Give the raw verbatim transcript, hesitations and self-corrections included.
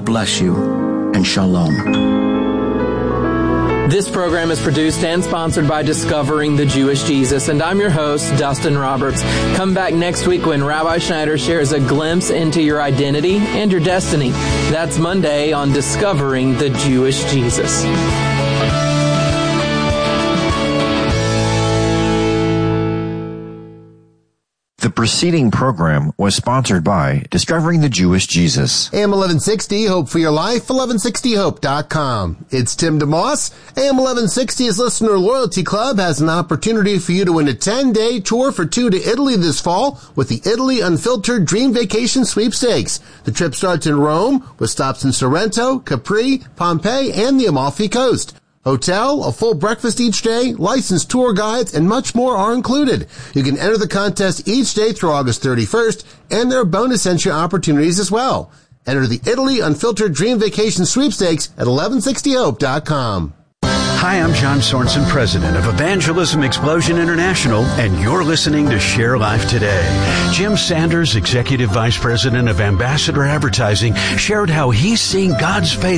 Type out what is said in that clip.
bless you, and shalom. This program is produced and sponsored by Discovering the Jewish Jesus, and I'm your host, Dustin Roberts. Come back next week when Rabbi Schneider shares a glimpse into your identity and your destiny. That's Monday on Discovering the Jewish Jesus. The preceding program was sponsored by Discovering the Jewish Jesus. A M eleven sixty, Hope for Your Life, eleven sixty hope dot com. It's Tim DeMoss. A M eleven sixty's Listener Loyalty Club has an opportunity for you to win a ten-day tour for two to Italy this fall with the Italy Unfiltered Dream Vacation Sweepstakes. The trip starts in Rome with stops in Sorrento, Capri, Pompeii, and the Amalfi Coast. Hotel, a full breakfast each day, licensed tour guides, and much more are included. You can enter the contest each day through August thirty-first, and there are bonus entry opportunities as well. Enter the Italy Unfiltered Dream Vacation Sweepstakes at eleven sixty hope dot com. Hi, I'm John Sorensen, president of Evangelism Explosion International, and you're listening to Share Life Today. Jim Sanders, executive vice president of Ambassador Advertising, shared how he's seeing God's faith